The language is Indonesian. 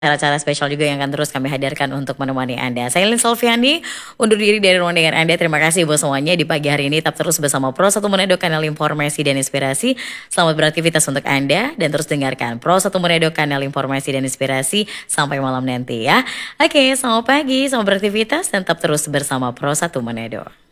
cara-cara spesial juga yang akan terus kami hadirkan untuk menemani Anda. Saya Lin Solviani, undur diri dari ruang dengan Anda. Terima kasih buat semuanya di pagi hari ini. Tetap terus bersama Pro 1 Manado, kanal informasi dan inspirasi. Selamat beraktivitas untuk Anda dan terus dengarkan Pro 1 Manado, kanal informasi dan inspirasi sampai malam nanti ya. Oke, selamat pagi, selamat beraktivitas dan tetap terus bersama Pro 1 Manado.